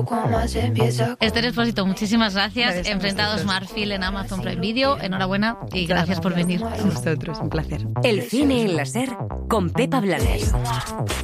Esther Expósito, muchísimas gracias. Enfrentados Marfil en Amazon Prime Video. Enhorabuena y gracias por venir. A vosotros, un placer. El cine en la SER con Pepa Blanes.